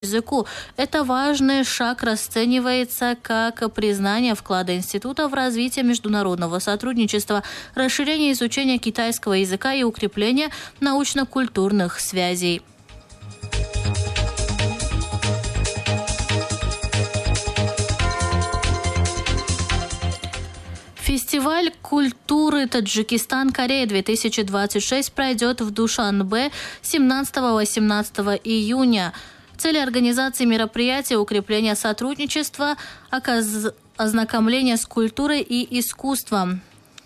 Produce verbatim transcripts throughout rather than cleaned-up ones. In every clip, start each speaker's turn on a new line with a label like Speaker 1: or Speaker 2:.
Speaker 1: языку. Это важный шаг расценивается как признание вклада института в развитие международного сотрудничества, расширение изучения китайского языка и укрепление научно-культурных связей. Фестиваль культуры Таджикистан-Корея две тысячи двадцать шесть пройдет в Душанбе семнадцатого-восемнадцатого июня. Цель организации мероприятия – укрепление сотрудничества, оказ... ознакомление с культурой и искусством.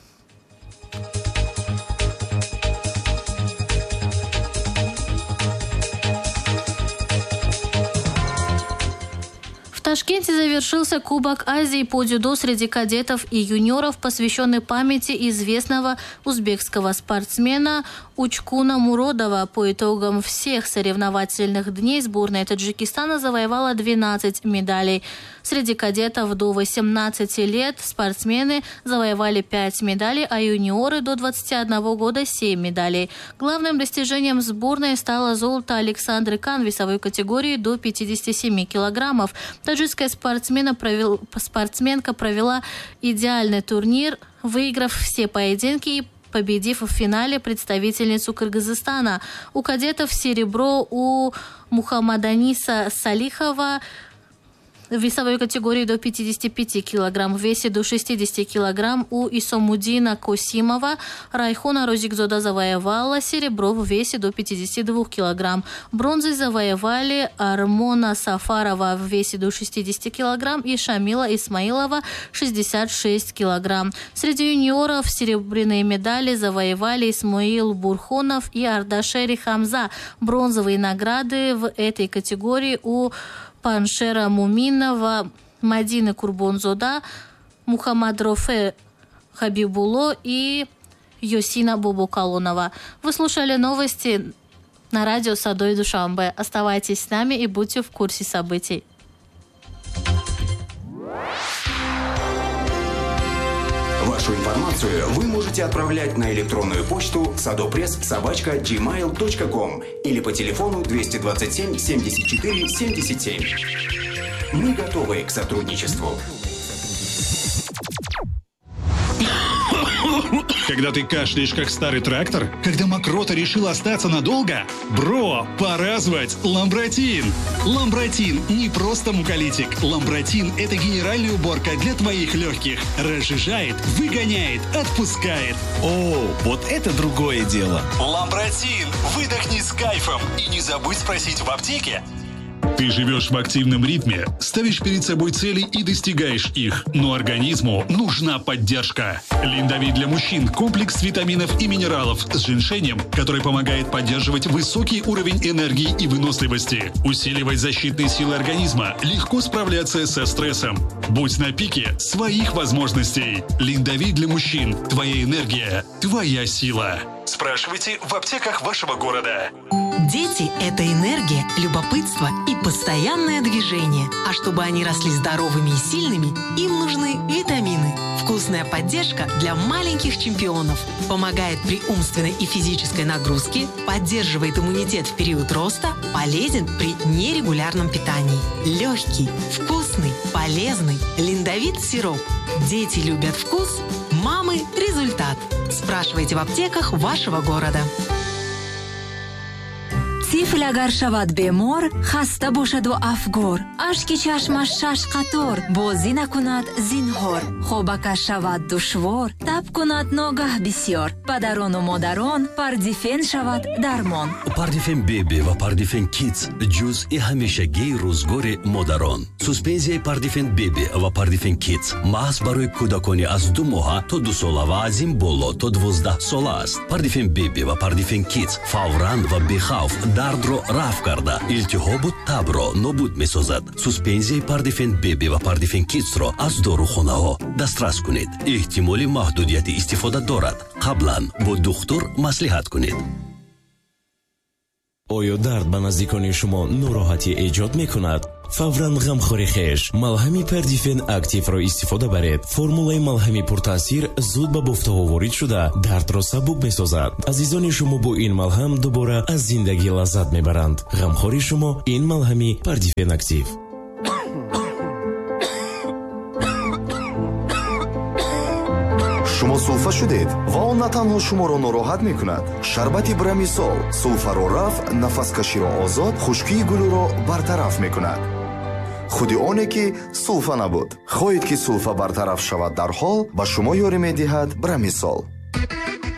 Speaker 1: В Ташкенте завершился Кубок Азии по дзюдо среди кадетов и юниоров, посвященный памяти известного узбекского спортсмена Учкуна Муродова. По итогам всех соревновательных дней сборная Таджикистана завоевала двенадцать медалей. Среди кадетов до восемнадцати лет спортсмены завоевали пять медалей, а юниоры до двадцати одного года семь медалей. Главным достижением сборной стало золото Александры Кан в весовой категории до пятидесяти семи килограммов. Таджикская спортсмена провел, спортсменка провела идеальный турнир, выиграв все поединки и победив в финале представительницу Кыргызстана. У кадетов серебро, у Мухаммаданиса Салихова в весовой категории до пятидесяти пяти килограмм, в весе до шестидесяти килограмм у Исомудина Косимова. Райхона Розикзода завоевала серебро в весе до пятидесяти двух килограмм. Бронзой завоевали Армона Сафарова в весе до шестидесяти килограмм и Шамила Исмаилова шестьдесят шесть килограмм. Среди юниоров серебряные медали завоевали Исмаил Бурхонов и Ардашери Хамза. Бронзовые награды в этой категории у Паншера Муминова, Мадины Курбонзода, Мухаммад Рофе Хабибуло и Йосина Бобокалонова. Вы слушали новости на радио Садой Душанбе. Оставайтесь с нами и будьте в курсе событий.
Speaker 2: Вашу информацию вы можете отправлять на электронную почту садопресс собака джимейл точка ком или по телефону двести двадцать семь семьдесят четыре семьдесят семь. Мы готовы к сотрудничеству.
Speaker 3: Когда ты кашляешь, как старый трактор? Когда мокрота решила остаться надолго? Бро, пора звать Ламбротин. Ламбротин не просто муколитик. Ламбротин – это генеральная уборка для твоих легких. Разжижает, выгоняет, отпускает.
Speaker 4: О, вот это другое дело.
Speaker 3: Ламбротин. Выдохни с кайфом. И не забудь спросить в аптеке. Ты живешь в активном ритме, ставишь перед собой цели и достигаешь их, но организму нужна поддержка. Линдавит для мужчин – комплекс витаминов и минералов с женьшенем, который помогает поддерживать высокий уровень энергии и выносливости, усиливать защитные силы организма, легко справляться со стрессом. Будь на пике своих возможностей. Линдавит для мужчин – твоя энергия, твоя сила. Спрашивайте в аптеках вашего города.
Speaker 5: Дети – это энергия, любопытство и постоянное движение. А чтобы они росли здоровыми и сильными, им нужны витамины. Вкусная поддержка для маленьких чемпионов. Помогает при умственной и физической нагрузке, поддерживает иммунитет в период роста, полезен при нерегулярном питании. Легкий, вкусный, полезный. Линдавит сироп. Дети любят вкус, мамы – результат. Спрашивайте в аптеках вашего города.
Speaker 6: طفل اگر شود بیمار خسته باشد و افگار اشک چشمش شش قطار بازی نکند زینهار خوابکش شود دشوار تب کند ناگه بسیار پدران و مادران پاردیفن شود درمان
Speaker 7: پاردیفن بیبی و پاردیفن کیدز جزء همیشگی روزگار مادران سوسپنزیای پاردیفن بیبی و پاردیفن کیدز محض برای کودکانی از دو ماه تا دو ساله و از این بالا تا دوازده ساله است پاردیفن بیبی و پاردیفن کیدز فوراً و بی‌خوف دردро раф карда илтиҳобу табро нобуд месозад суспензияи пардифен беби ва пардифен кидсро аз дорухонаҳо дастрас кунед эҳтимоли маҳдудияти истифода дорад қаблан бо духтур маслиҳат кунед.
Speaker 4: آیا درد به نزدیکان شما ناراحتی ایجاد می کند؟
Speaker 8: фавран ғамхори хеш. малҳами Pardifin активро истифода баред. формулаи малҳами пуртаъсир зуд ба бофтаҳо ворид шуда дардро сабук месозад. азизони шумо бо ин малҳам дубора аз зиндагӣ лаззат мебаранд. ғамхори шумо ин малҳами Pardifin актив.
Speaker 9: шумо сулфа шудед ва он на танҳо шуморо нороҳат мекунад. шарбати Брамисол сулфаро раф, нафаскаширо озод, хушкии гулӯро бартараф мекунад. худи оне ки сулфа набуд. хоҳед ки сулфа бартараф шавад дар ҳол ба шумо ёрӣ медиҳад Брамисол.